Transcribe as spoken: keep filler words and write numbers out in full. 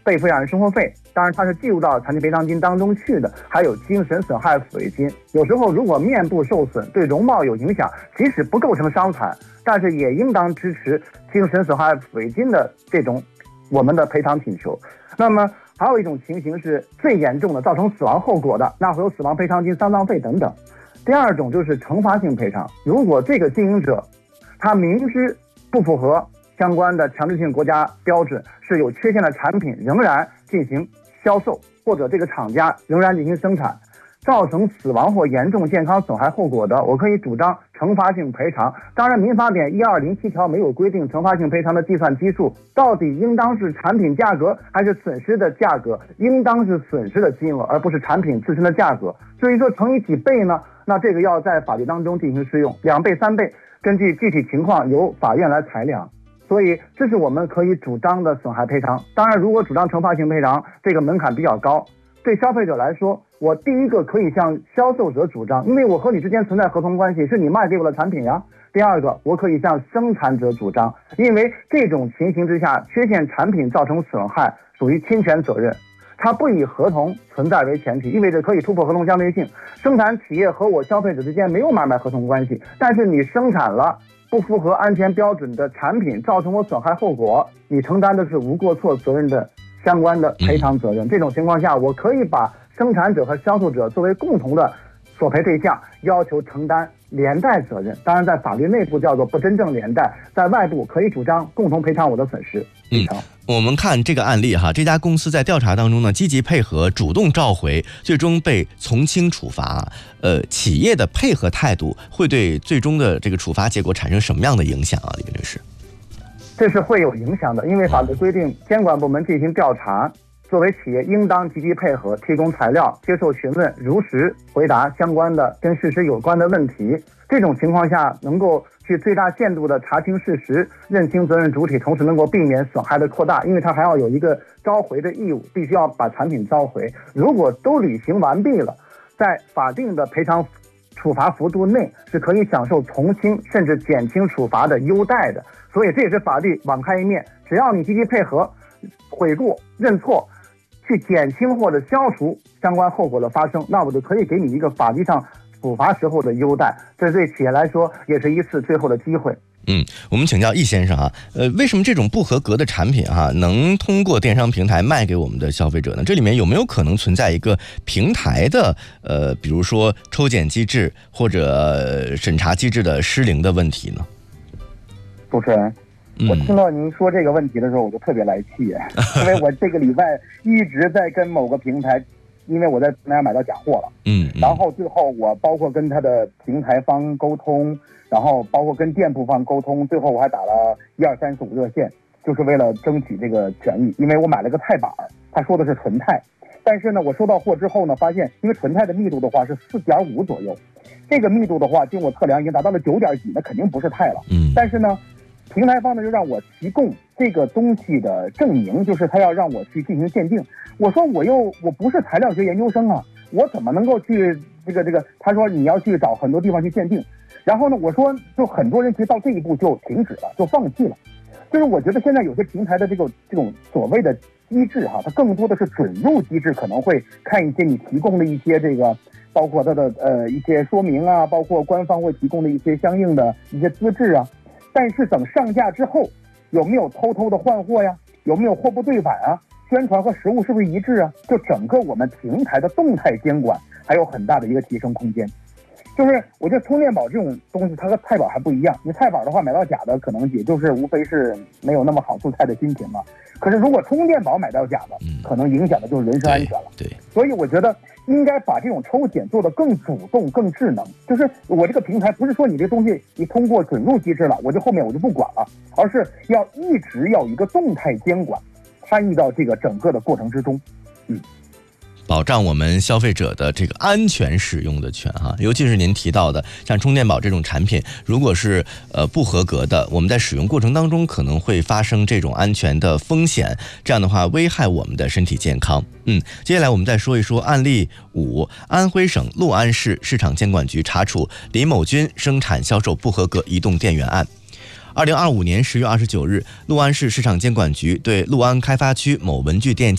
被抚养人生活费，当然它是计入到残疾赔偿金当中去的，还有精神损害抚慰金。有时候如果面部受损对容貌有影响，即使不构成伤残，但是也应当支持精神损害抚慰金的这种我们的赔偿请求。那么还有一种情形是最严重的，造成死亡后果的，那会有死亡赔偿金、丧葬费等等。第二种就是惩罚性赔偿，如果这个经营者他明知不符合相关的强制性国家标准，是有缺陷的产品仍然进行销售，或者这个厂家仍然进行生产，造成死亡或严重健康损害后果的，我可以主张惩罚性赔偿。当然民法典一二零七条没有规定惩罚性赔偿的计算基数到底应当是产品价格还是损失的价格，应当是损失的金额而不是产品自身的价格。至于说乘以几倍呢，那这个要在法律当中进行适用，两倍三倍根据具体情况由法院来裁量。所以这是我们可以主张的损害赔偿。当然如果主张惩罚性赔偿，这个门槛比较高，对消费者来说，我第一个可以向销售者主张，因为我和你之间存在合同关系，是你卖给我的产品呀。第二个，我可以向生产者主张，因为这种情形之下，缺陷产品造成损害属于侵权责任，它不以合同存在为前提，意味着可以突破合同相对性。生产企业和我消费者之间没有买卖合同关系，但是你生产了不符合安全标准的产品，造成我损害后果，你承担的是无过错责任的相关的赔偿责任。这种情况下，我可以把生产者和销售者作为共同的索赔对象，要求承担连带责任。当然在法律内部叫做不真正连带，在外部可以主张共同赔偿我的损失。 嗯，我们看这个案例哈，这家公司在调查当中呢，积极配合，主动召回，最终被从轻处罚。呃，企业的配合态度会对最终的这个处罚结果产生什么样的影响啊，李律师？ 这是会有影响的，因为法律规定，监管部门进行调查，作为企业应当积极配合，提供材料，接受询问，如实回答相关的跟事实有关的问题。这种情况下，能够去最大限度的查清事实，认清责任主体，同时能够避免损害的扩大，因为它还要有一个召回的义务，必须要把产品召回。如果都履行完毕了，在法定的赔偿处罚幅度内是可以享受从轻甚至减轻处罚的优待的。所以这也是法律网开一面，只要你积极配合，悔过认错，去减轻或者消除相关后果的发生，那我就可以给你一个法律上处罚时候的优待，这对企业来说也是一次最后的机会。 嗯，我们请教易先生啊，呃，为什么这种不合格的产品哈、啊，能通过电商平台卖给我们的消费者呢？这里面有没有可能存在一个平台的呃，比如说抽检机制或者审查机制的失灵的问题呢？ 主持人，我听到您说这个问题的时候，我就特别来气，因为我这个礼拜一直在跟某个平台，因为我在那买到假货了，嗯，然后最后我包括跟他的平台方沟通，然后包括跟店铺方沟通，最后我还打了一二三四五热线，就是为了争取这个权益，因为我买了个钛板，他说的是纯钛，但是呢，我收到货之后呢，发现因为纯钛的密度的话是四点五左右，这个密度的话，经我测量已经达到了九点几，那肯定不是钛了，嗯，但是呢。平台方呢就让我提供这个东西的证明，就是他要让我去进行鉴定。我说我又我不是材料学研究生啊，我怎么能够去这个这个？他说你要去找很多地方去鉴定。然后呢，我说就很多人其实到这一步就停止了，就放弃了。就是我觉得现在有些平台的这个这种所谓的机制哈，它更多的是准入机制，可能会看一些你提供的一些这个，包括它的呃一些说明啊，包括官方会提供的一些相应的一些资质啊。但是等上架之后，有没有偷偷的换货呀？有没有货不对版啊？宣传和实物是不是一致啊？就整个我们平台的动态监管还有很大的一个提升空间。就是我觉得充电宝这种东西，它和钛宝还不一样。你钛宝的话，买到假的，可能也就是无非是没有那么好出菜的心情嘛。可是如果充电宝买到假的，可能影响的就是人身安全了。 对，对， 所以我觉得应该把这种抽检做得更主动、更智能。就是我这个平台不是说你这东西你通过准入机制了，我就后面我就不管了，而是要一直要有一个动态监管，参与到这个整个的过程之中。嗯。 保障我们消费者的这个安全使用的权哈，尤其是您提到的像充电宝这种产品，如果是呃不合格的，我们在使用过程当中可能会发生这种安全的风险，这样的话危害我们的身体健康。嗯，接下来我们再说一说案例五，安徽省六安市市场监管局查处李某军生产销售不合格移动电源案。二零二五年十月二十九日，六安市市场监管局对六安开发区某文具店